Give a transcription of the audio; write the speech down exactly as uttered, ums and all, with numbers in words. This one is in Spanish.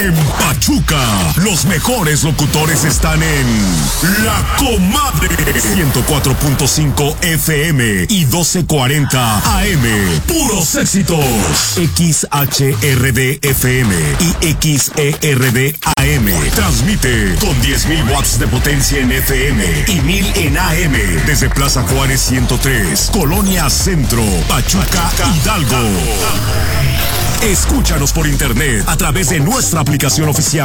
En Pachuca, los mejores locutores están en La Comadre, ciento cuatro punto cinco F M y doce cuarenta A M. Puros éxitos. X H R D F M y X E R D A M. Transmite con diez mil watts de potencia en F M y mil en A M desde Plaza Juárez ciento tres, Colonia Centro, Pachuca, Hidalgo. Escúchanos por internet a través de nuestra aplicación oficial